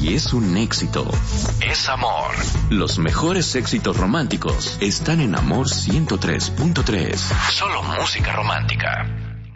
y es un éxito. Es amor. Los mejores éxitos románticos están en Amor 103.3. Solo música romántica.